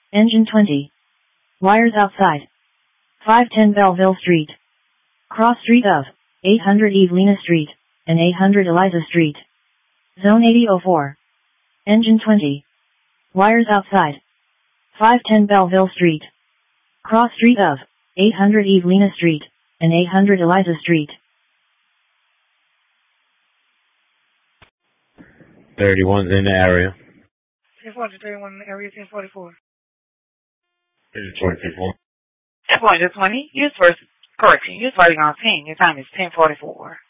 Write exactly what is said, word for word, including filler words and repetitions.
Engine twenty. Wires outside. five ten Belleville Street. Cross street of eight hundred Evelina Street and eight hundred Eliza Street. Zone eighty oh four. Engine twenty. Wires outside. five ten Belleville Street. Cross street of eight hundred Evelina Street and eight hundred Eliza Street. thirty-one's in the area. ten forty, thirty-one in the area, ten forty-four. twenty-four. ten twenty, use first correction. Use writing on ten. Your time is ten forty-four.